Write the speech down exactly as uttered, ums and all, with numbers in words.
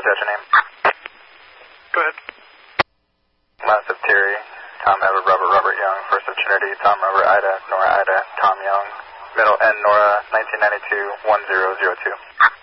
got your name? Go ahead. Last of Terry, Tom Edward Robert Robert Young, first of Trinity, Tom Robert Ida, Nora Ida, Tom Young, middle N Nora, nineteen ninety-two, one zero zero two.